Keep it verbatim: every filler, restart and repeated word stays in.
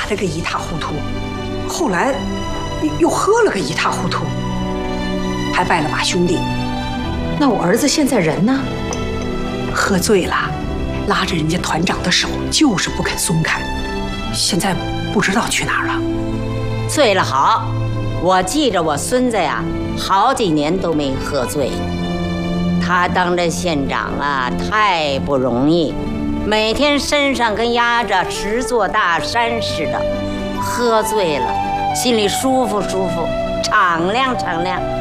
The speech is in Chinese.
了个一塌糊涂，后来又喝了个一塌糊涂，还拜了把兄弟。 那我儿子现在人呢？ 喝醉了，拉着人家团长的手，就是不肯松开，现在不知道去哪儿了。 醉了好，我记着我孙子呀，好几年都没喝醉。他当这县长啊，太不容易，每天身上跟压着十座大山似的，喝醉了心里舒服舒服，敞亮敞亮。